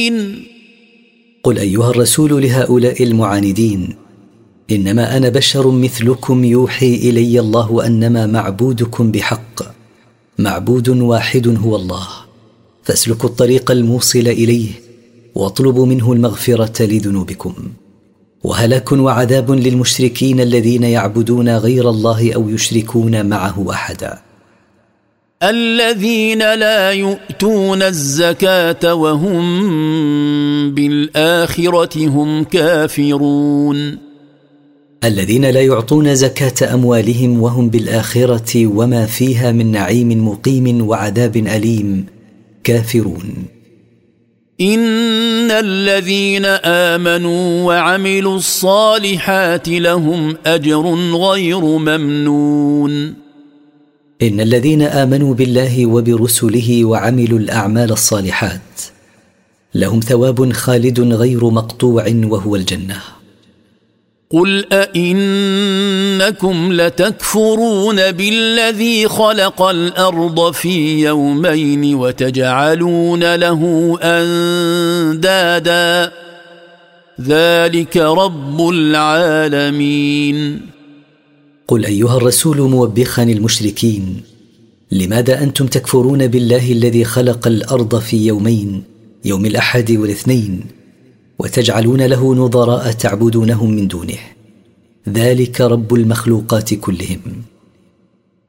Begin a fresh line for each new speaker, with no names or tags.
قل أيها الرسول لهؤلاء المعاندين: إنما أنا بشر مثلكم يوحي إلي الله أنما معبودكم بحق معبود واحد هو الله، فاسلكوا الطريق الموصل إليه واطلبوا منه المغفرة لذنوبكم. وهلاك وعذاب للمشركين الذين يعبدون غير الله أو يشركون معه أحدا.
الذين لا يؤتون الزكاة وهم بالآخرة هم كافرون.
الذين لا يعطون زكاة أموالهم وهم بالآخرة وما فيها من نعيم مقيم وعذاب أليم كافرون.
إن الذين آمنوا وعملوا الصالحات لهم أجر غير ممنون.
إن الذين آمنوا بالله وبرسله وعملوا الأعمال الصالحات لهم ثواب خالد غير مقطوع وهو الجنة.
قل أئنكم لتكفرون بالذي خلق الأرض في يومين وتجعلون له أندادا ذلك رب العالمين.
قل أيها الرسول موبخا المشركين: لماذا أنتم تكفرون بالله الذي خلق الأرض في يومين، يوم الأحد والاثنين، وتجعلون له نظراء تعبدونهم من دونه؟ ذلك رب المخلوقات كلهم.